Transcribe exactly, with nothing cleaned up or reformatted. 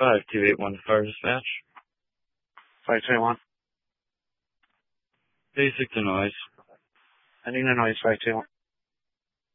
five two eight one Fire Dispatch. five two eight one. Basic to noise. Ending the noise, five two eight one.